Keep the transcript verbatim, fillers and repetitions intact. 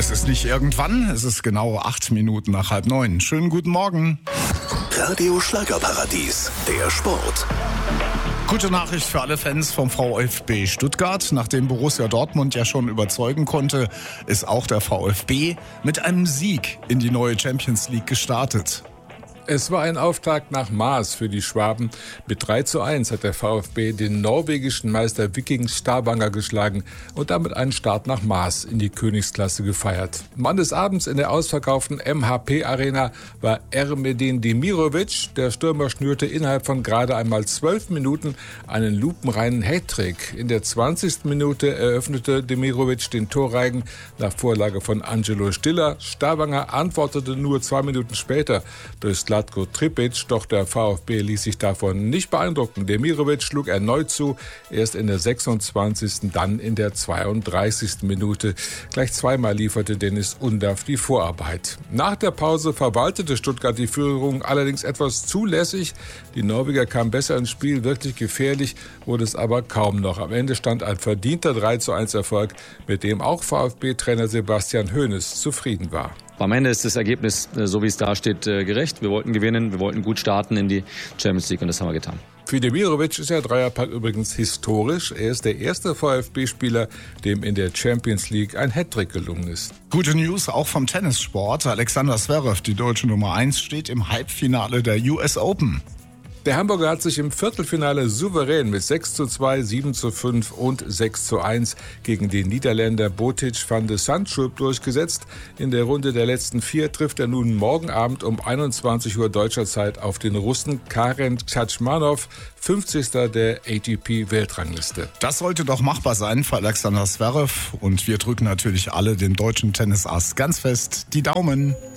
Es ist nicht irgendwann, es ist genau acht Minuten nach halb neun. Schönen guten Morgen. Radio Schlagerparadies, der Sport. Gute Nachricht für alle Fans vom VfB Stuttgart. Nachdem Borussia Dortmund ja schon überzeugen konnte, ist auch der VfB mit einem Sieg in die neue Champions League gestartet. Es war ein Auftakt nach Maß für die Schwaben. Mit drei zu eins hat der VfB den norwegischen Meister Viking Stavanger geschlagen und damit einen Start nach Maß in die Königsklasse gefeiert. Mann des Abends in der ausverkauften M H P-Arena war Ermedin Demirovic. Der Stürmer schnürte innerhalb von gerade einmal zwölf Minuten einen lupenreinen Hattrick. In der zwanzigsten Minute eröffnete Demirovic den Torreigen nach Vorlage von Angelo Stiller. Stavanger antwortete nur zwei Minuten später durch Zlatko Tripic, doch der VfB ließ sich davon nicht beeindrucken. Demirovic schlug erneut zu, erst in der sechsundzwanzigsten, dann in der zweiunddreißigsten Minute. Gleich zweimal lieferte Dennis Undaff die Vorarbeit. Nach der Pause verwaltete Stuttgart die Führung allerdings etwas zulässig. Die Norweger kamen besser ins Spiel, wirklich gefährlich wurde es aber kaum noch. Am Ende stand ein verdienter drei zu eins Erfolg, mit dem auch VfB-Trainer Sebastian Hoeneß zufrieden war. Am Ende ist das Ergebnis, so wie es da steht, gerecht. Wir wollten gewinnen, wir wollten gut starten in die Champions League und das haben wir getan. Für Demirovic ist der Dreierpack übrigens historisch. Er ist der erste VfB-Spieler, dem in der Champions League ein Hattrick gelungen ist. Gute News auch vom Tennissport. Alexander Zverev, die deutsche Nummer eins, steht im Halbfinale der U S Open. Der Hamburger hat sich im Viertelfinale souverän mit sechs zu zwei, sieben zu fünf und sechs zu eins gegen den Niederländer Botic van de Zandschulp durchgesetzt. In der Runde der letzten vier trifft er nun morgen Abend um einundzwanzig Uhr deutscher Zeit auf den Russen Karen Tschatschmanow, fünfzigster der A T P-Weltrangliste. Das sollte doch machbar sein für Alexander Zverev und wir drücken natürlich alle dem deutschen Tennisass ganz fest die Daumen.